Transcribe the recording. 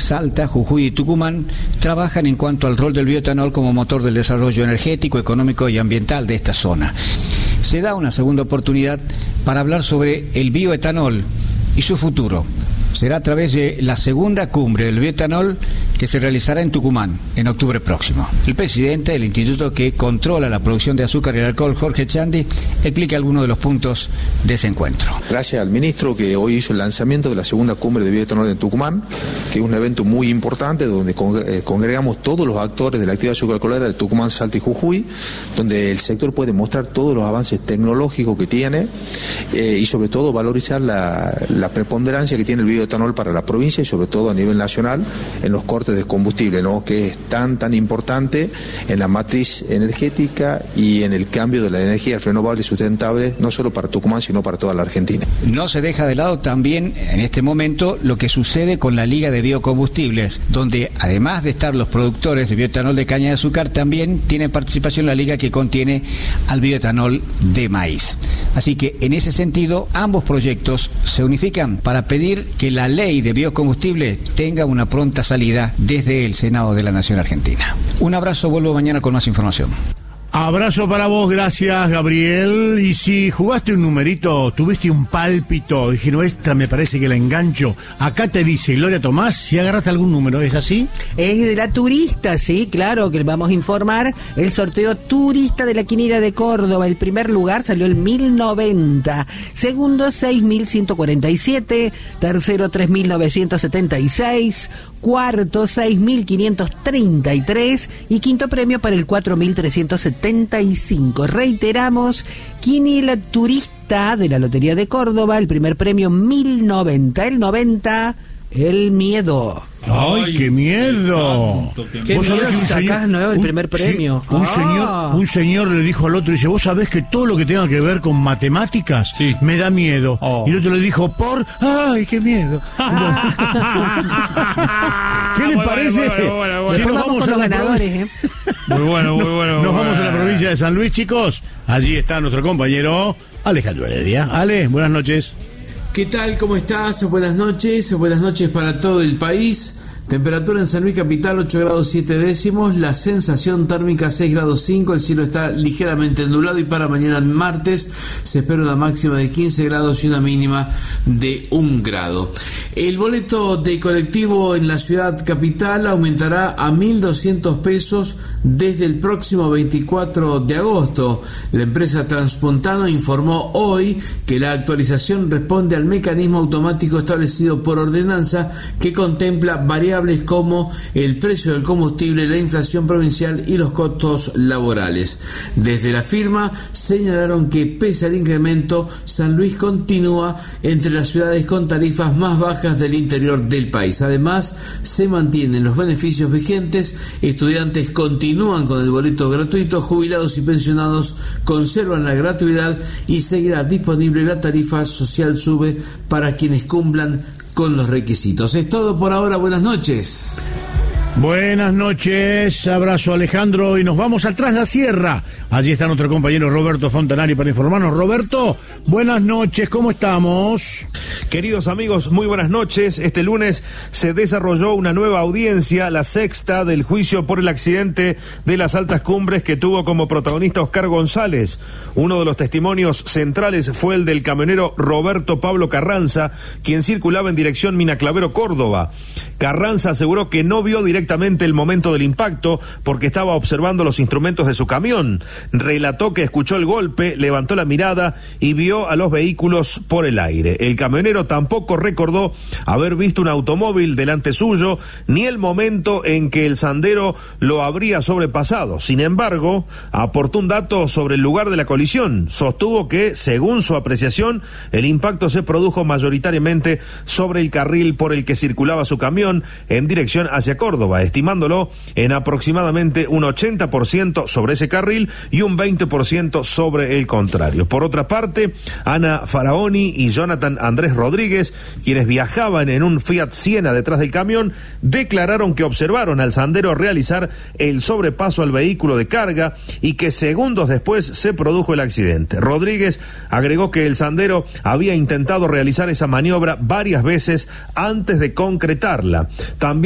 Salta, Jujuy y Tucumán trabajan en cuanto al rol del bioetanol como motor del desarrollo energético, económico y ambiental de esta zona. Se da una segunda oportunidad para hablar sobre el bioetanol y su futuro. Será a través de la segunda cumbre del bioetanol que se realizará en Tucumán en octubre próximo. El presidente del instituto que controla la producción de azúcar y el alcohol, Jorge Chandi, explica algunos de los puntos de ese encuentro. Gracias al ministro que hoy hizo el lanzamiento de la segunda cumbre de bioetanol en Tucumán, que es un evento muy importante donde congregamos todos los actores de la actividad azucarolera de Tucumán, Salta y Jujuy, donde el sector puede mostrar todos los avances tecnológicos que tiene y sobre todo valorizar la preponderancia que tiene el bioetanol para la provincia y sobre todo a nivel nacional en los cortes de combustible, ¿no? Que es tan importante en la matriz energética y en el cambio de la energía renovable y sustentable, no solo para Tucumán, sino para toda la Argentina. No se deja de lado también en este momento lo que sucede con la Liga de Biocombustibles, donde además de estar los productores de bioetanol de caña de azúcar, también tiene participación la liga que contiene al bioetanol de maíz. Así que en ese sentido, ambos proyectos se unifican para pedir que la ley de biocombustible tenga una pronta salida desde el Senado de la Nación Argentina. Un abrazo, vuelvo mañana con más información. Abrazo para vos, gracias Gabriel. Y si jugaste un numerito, tuviste un pálpito, dije, no, esta me parece que la engancho. Acá te dice Gloria Tomás, si agarraste algún número, ¿es así? Es de la turista, sí, claro, que le vamos a informar. El sorteo turista de la Quiniela de Córdoba. El primer lugar salió el 1090, segundo 6147, tercero 3976, cuarto 6533 y quinto premio para el 4375. Reiteramos, Quiniela Turista de la Lotería de Córdoba, el primer premio 1090, el 90, el miedo. ¡Ay, qué miedo! ¡Qué miedo si sacás nuevo el primer premio! Sí, un señor le dijo al otro, dice, vos sabés que todo lo que tenga que ver con matemáticas me da miedo. Y el otro le dijo, ¡ay, qué miedo! ¿Qué les parece? Bueno. Si nos vamos con los ganadores, Muy bueno. Nos vamos a la provincia de San Luis, chicos. Allí está nuestro compañero Alejandro Heredia. Ale, buenas noches. ¿Qué tal? ¿Cómo estás? Buenas noches para todo el país. Temperatura en San Luis Capital 8 grados 7 décimos, la sensación térmica 6 grados 5, el cielo está ligeramente nublado y para mañana martes se espera una máxima de 15 grados y una mínima de 1 grado. El boleto de colectivo en la ciudad capital aumentará a 1.200 pesos desde el próximo 24 de agosto. La empresa Transpontano informó hoy que la actualización responde al mecanismo automático establecido por ordenanza que contempla variables como el precio del combustible, la inflación provincial y los costos laborales. Desde la firma señalaron que pese al incremento, San Luis continúa entre las ciudades con tarifas más bajas del interior del país. Además, se mantienen los beneficios vigentes, estudiantes continúan con el boleto gratuito, jubilados y pensionados conservan la gratuidad y seguirá disponible la tarifa social sube para quienes cumplan con los requisitos. Es todo por ahora, buenas noches. Buenas noches, abrazo Alejandro y nos vamos al Tras la Sierra. Allí está nuestro compañero Roberto Fontanari para informarnos. Roberto, buenas noches, ¿cómo estamos? Queridos amigos, muy buenas noches. Este lunes se desarrolló una nueva audiencia, la sexta del juicio por el accidente de las Altas Cumbres que tuvo como protagonista Oscar González. Uno de los testimonios centrales fue el del camionero Roberto Pablo Carranza, quien circulaba en dirección Mina Clavero, Córdoba. Carranza aseguró que no vio directamente el momento del impacto porque estaba observando los instrumentos de su camión. Relató que escuchó el golpe, levantó la mirada y vio a los vehículos por el aire. El camionero tampoco recordó haber visto un automóvil delante suyo ni el momento en que el Sandero lo habría sobrepasado. Sin embargo, aportó un dato sobre el lugar de la colisión. Sostuvo que, según su apreciación, el impacto se produjo mayoritariamente sobre el carril por el que circulaba su camión en dirección hacia Córdoba, estimándolo en aproximadamente un 80% sobre ese carril y un 20% sobre el contrario. Por otra parte, Ana Faraoni y Jonathan Andrés Rodríguez, quienes viajaban en un Fiat Siena detrás del camión, declararon que observaron al Sandero realizar el sobrepaso al vehículo de carga y que segundos después se produjo el accidente. Rodríguez agregó que el Sandero había intentado realizar esa maniobra varias veces antes de concretarla. También